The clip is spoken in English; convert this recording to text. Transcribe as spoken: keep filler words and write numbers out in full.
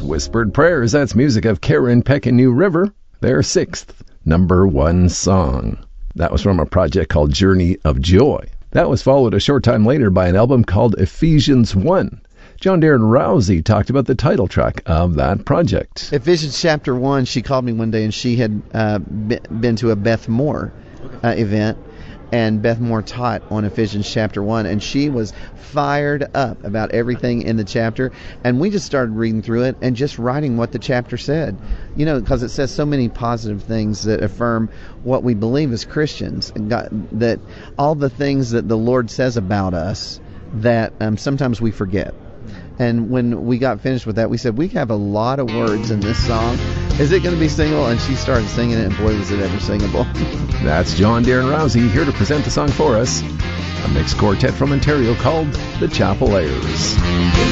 Whispered Prayers, that's music of Karen Peck and New River, their sixth number one song. That was from a project called Journey of Joy. That was followed a short time later by an album called Ephesians one. John Darren Rousey talked about the title track of that project. Ephesians chapter one, she called me one day and she had uh, been to a Beth Moore uh, event. And Beth Moore taught on Ephesians chapter one, and she was fired up about everything in the chapter. And we just started reading through it and just writing what the chapter said. You know, because it says so many positive things that affirm what we believe as Christians, and God, that all the things that the Lord says about us that um, sometimes we forget. And when we got finished with that, we said, we have a lot of words in this song. Is it going to be singable? And she started singing it, and boy, was it ever singable. That's John Darren Rousey here to present the song for us. A mixed quartet from Ontario called the Chapel Airs.